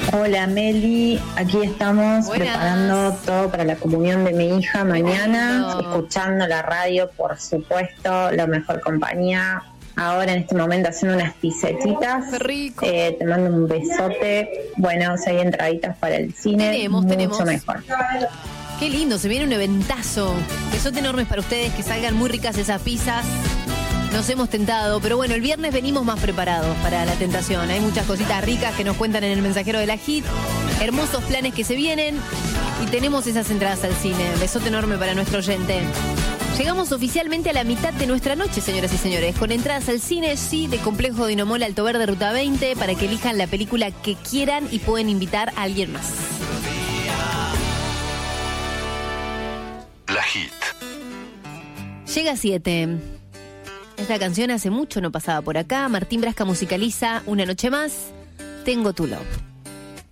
Hola Meli, aquí estamos Buenas. preparando todo para la comunión de mi hija mañana, lindo. escuchando la radio, por supuesto, la mejor compañía. Ahora en este momento haciendo unas pisetitas. Qué rico. Te mando un besote. Bueno, si hay entraditas para el cine, Tenemos. mucho mejor. Qué lindo, se viene un eventazo. Besote enormes para ustedes, que salgan muy ricas esas pizzas. Nos hemos tentado, pero bueno, el viernes venimos más preparados para la tentación. Hay muchas cositas ricas que nos cuentan en el mensajero de la HIT. Hermosos planes que se vienen y tenemos esas entradas al cine. Besote enorme para nuestro oyente. Llegamos oficialmente a la mitad de nuestra noche, señoras y señores, con entradas al cine, sí, de Complejo Dinomol Alto Verde Ruta 20, para que elijan la película que quieran y pueden invitar a alguien más. La Hit. Llega 7. Esta canción hace mucho no pasaba por acá. Martín Brasca musicaliza Una noche más, Tengo tu love.